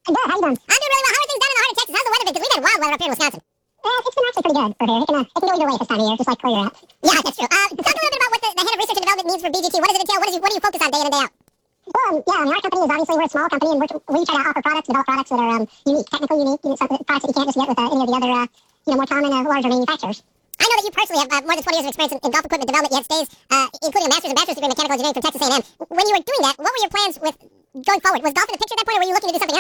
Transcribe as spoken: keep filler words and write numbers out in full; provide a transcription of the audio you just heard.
Good. How you doing? I'm doing really well. How are things down in the heart of Texas? How's the weather been? Because we've had wild weather up here in Wisconsin. Uh, it's been actually pretty good for here. It can, uh, it can go either way this time of year, just like where you're at. Yeah, that's true. Uh, talk a little bit about what the, the head of research and development means for B G T. What does it entail? What, is you, what do you focus on day in and day out? Well, um, yeah, I mean, our company is obviously, we're a small company, and we're, we try to offer products, develop products that are um, unique, technically unique, you know, something, products that you can't just get with uh, any of the other, uh, you know, more common, uh, larger manufacturers. I know that you personally have uh, more than twenty years of experience in, in golf equipment development. You had stays, uh, including a master's and bachelor's degree in mechanical engineering from Texas A and M. When you were doing that, what were your plans with going forward? Was golf in the picture at that point, or were you looking to do something else?